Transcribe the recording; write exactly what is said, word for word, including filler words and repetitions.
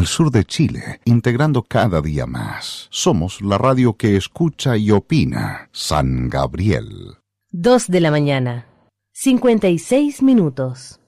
el sur de Chile, integrando cada día más. Somos la radio que escucha y opina. San Gabriel. Dos de la mañana, cincuenta y seis minutos.